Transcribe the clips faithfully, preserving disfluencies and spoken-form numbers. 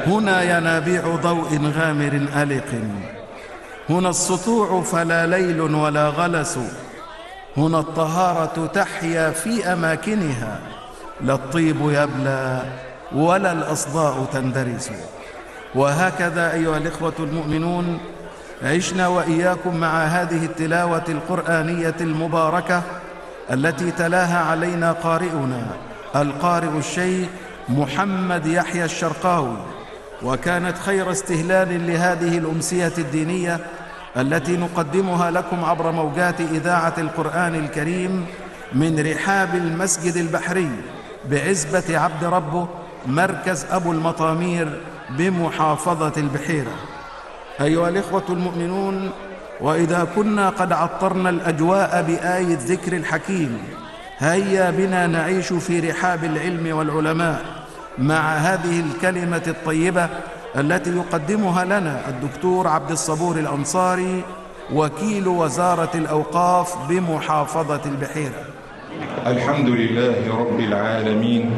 هنا ينابيع ضوء غامر ألق، هنا السطوع فلا ليل ولا غلس، هنا الطهارة تحيا في أماكنها، لا الطيب يبلى ولا الأصداء تندرس. وهكذا أيها الإخوة المؤمنون عشنا وإياكم مع هذه التلاوة القرآنية المباركة التي تلاها علينا قارئنا القارئ الشيخ محمد يحيى الشرقاوي، وكانت خير استهلال لهذه الأمسية الدينية التي نقدمها لكم عبر موجات إذاعة القرآن الكريم من رحاب المسجد البحري بعزبة عبد ربه مركز أبو المطامير بمحافظة البحيرة. أيها الإخوة المؤمنون، وإذا كنا قد عطرنا الأجواء بآية الذكر الحكيم، هيا بنا نعيش في رحاب العلم والعلماء مع هذه الكلمة الطيبة التي يقدمها لنا الدكتور عبد الصبور الأنصاري وكيل وزارة الأوقاف بمحافظة البحيرة. الحمد لله رب العالمين،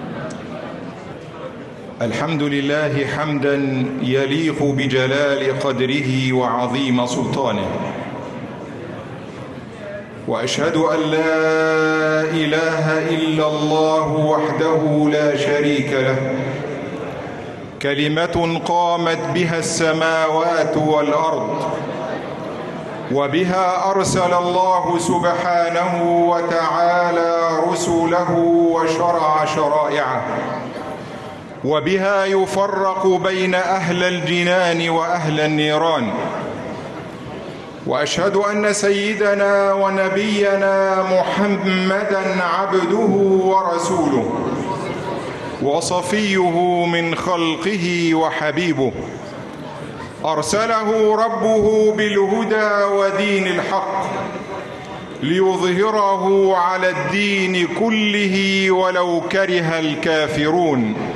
الحمد لله حمدا يليق بجلال قدره وعظيم سلطانه، وأشهد أن لا إله إلا الله وحده لا شريك له، كلمة قامت بها السماوات والأرض، وبها أرسل الله سبحانه وتعالى رسله وشرع شرائعه، وبها يفرق بين أهل الجنان وأهل النيران. وأشهد أن سيدنا ونبينا محمدًا عبده ورسوله وصفيه من خلقه وحبيبه، أرسله ربه بالهدى ودين الحق ليظهره على الدين كله ولو كره الكافرون.